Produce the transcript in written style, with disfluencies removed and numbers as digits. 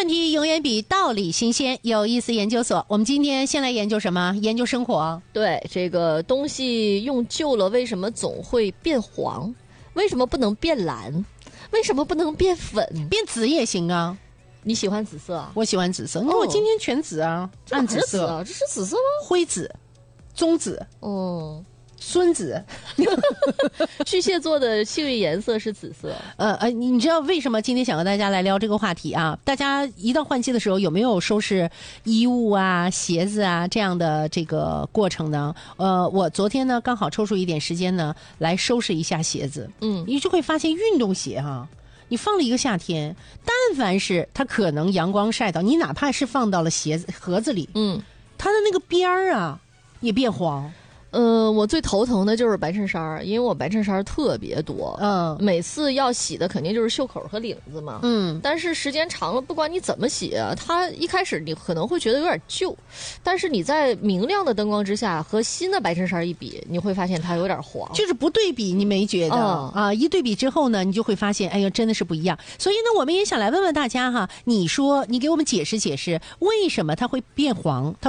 问题永远比道理新鲜。有意思研究所，我们今天先来研究什么？研究生活。 对，这个东西用旧了，为什么总会变黄？为什么不能变蓝？为什么不能变粉？ 变紫也行啊。 你喜欢紫色啊？ 我喜欢紫色。你看我今天全紫啊，暗紫色。 这是紫色吗？ 灰紫、棕紫。孙子。 巨蟹座的幸运颜色是紫色。 你知道为什么今天想和大家来聊这个话题啊？大家一到换季的时候，有没有收拾衣物啊、鞋子啊这样的这个过程呢？我昨天呢刚好抽出一点时间呢来收拾一下鞋子。你就会发现运动鞋哈，你放了一个夏天，但凡是它可能阳光晒到，你哪怕是放到了鞋子盒子里，它的那个边儿啊也变黄。 我最头疼的就是白衬衫，因为我白衬衫特别多，每次要洗的肯定就是袖口和领子嘛，但是时间长了，不管你怎么洗啊，它一开始你可能会觉得有点旧，但是你在明亮的灯光之下和新的白衬衫一比，你会发现它有点黄， 就是不对比你没觉得一对比之后呢，你就会发现，哎呀，真的是不一样。所以呢，我们也想来问问大家哈，你说你给我们解释解释，为什么它会变黄？它